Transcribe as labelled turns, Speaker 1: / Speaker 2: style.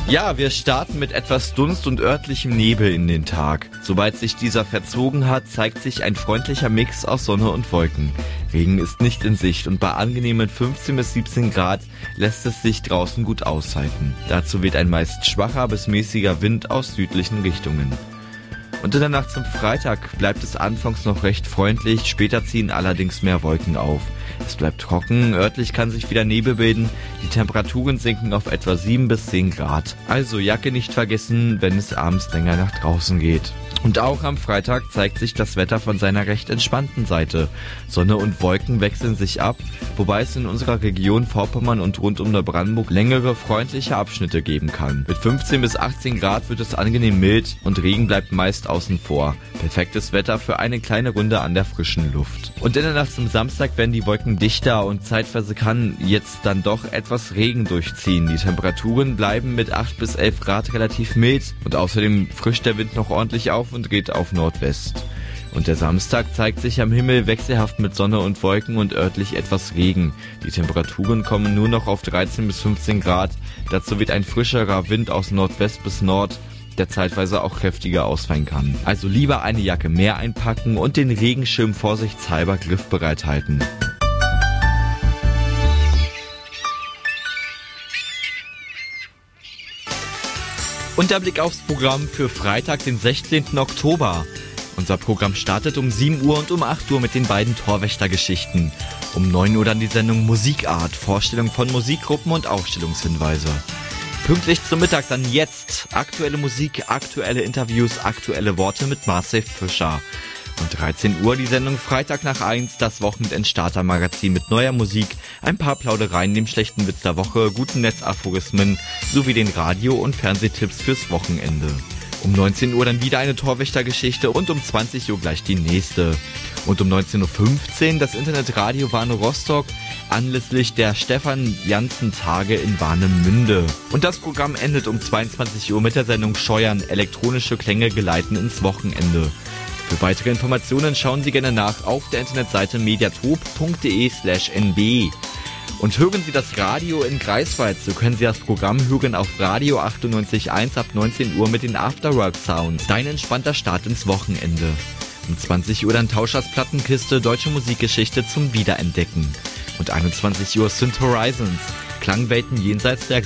Speaker 1: Ja, wir starten mit etwas Dunst und örtlichem Nebel in den Tag. Sobald sich dieser verzogen hat, zeigt sich ein freundlicher Mix aus Sonne und Wolken. Regen ist nicht in Sicht und bei angenehmen 15 bis 17 Grad lässt es sich draußen gut aushalten. Dazu weht ein meist schwacher bis mäßiger Wind aus südlichen Richtungen. Und in der Nacht zum Freitag bleibt es anfangs noch recht freundlich, später ziehen allerdings mehr Wolken auf. Es bleibt trocken, örtlich kann sich wieder Nebel bilden, die Temperaturen sinken auf etwa 7 bis 10 Grad. Also Jacke nicht vergessen, wenn es abends länger nach draußen geht. Und auch am Freitag zeigt sich das Wetter von seiner recht entspannten Seite. Sonne und Wolken wechseln sich ab, wobei es in unserer Region Vorpommern und rund um Neubrandenburg längere, freundliche Abschnitte geben kann. Mit 15 bis 18 Grad wird es angenehm mild und Regen bleibt meist außen vor. Perfektes Wetter für eine kleine Runde an der frischen Luft. Und in der Nacht zum Samstag werden die Wolken dichter und zeitweise kann jetzt dann doch etwas Regen durchziehen. Die Temperaturen bleiben mit 8 bis 11 Grad relativ mild und außerdem frischt der Wind noch ordentlich auf und dreht auf Nordwest. Und der Samstag zeigt sich am Himmel wechselhaft mit Sonne und Wolken und örtlich etwas Regen. Die Temperaturen kommen nur noch auf 13 bis 15 Grad. Dazu weht ein frischerer Wind aus Nordwest bis Nord, der zeitweise auch kräftiger ausfallen kann. Also lieber eine Jacke mehr einpacken und den Regenschirm vorsichtshalber griffbereit halten. Und der Blick aufs Programm für Freitag, den 16. Oktober. Unser Programm startet um 7 Uhr und um 8 Uhr mit den beiden Torwächtergeschichten. Um 9 Uhr dann die Sendung Musikart, Vorstellung von Musikgruppen und Ausstellungshinweise. Pünktlich zum Mittag dann jetzt aktuelle Musik, aktuelle Interviews, aktuelle Worte mit Marcel Fischer. Um 13 Uhr die Sendung Freitag nach 1, das Wochenend-Starter-Magazin mit neuer Musik, ein paar Plaudereien, dem schlechten Witz der Woche, guten Netzaphorismen sowie den Radio- und Fernsehtipps fürs Wochenende. Um 19 Uhr dann wieder eine Torwächtergeschichte und um 20 Uhr gleich die nächste. Und um 19.15 Uhr das Internetradio Warne Rostock anlässlich der Stefan-Jantzen-Tage in Warnemünde. Und das Programm endet um 22 Uhr mit der Sendung Scheuern, elektronische Klänge geleiten ins Wochenende. Für weitere Informationen schauen Sie gerne nach auf der Internetseite mediatrop.de/nb. Und hören Sie das Radio in Greifswald, so können Sie das Programm hören auf Radio 98.1 ab 19 Uhr mit den Afterwork Sounds. Dein entspannter Start ins Wochenende. Um 20 Uhr dann Tauschers Plattenkiste, deutsche Musikgeschichte zum Wiederentdecken. Und 21 Uhr Synth Horizons, Klangwelten jenseits der